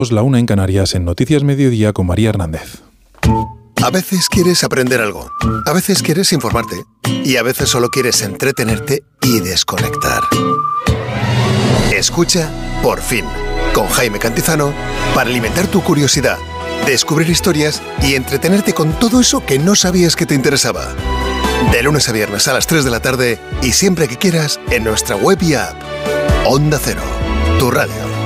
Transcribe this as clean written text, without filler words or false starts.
La 1 en Canarias, en Noticias Mediodía con María Hernández. A veces quieres aprender algo, a veces quieres informarte y a veces solo quieres entretenerte y desconectar. Escucha Por Fin, con Jaime Cantizano, para alimentar tu curiosidad, descubrir historias y entretenerte con todo eso que no sabías que te interesaba. De lunes a viernes a las 3 de la tarde y siempre que quieras en nuestra web y app. Onda Cero, tu radio.